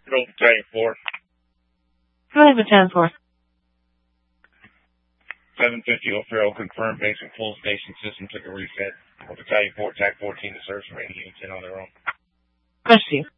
Go Battalion 4. Go ahead, Battalion 4. 750 O'Farrell confirmed basic full station system took a reset. Battalion 4 TAC 14 to search for any units in on their own. Question.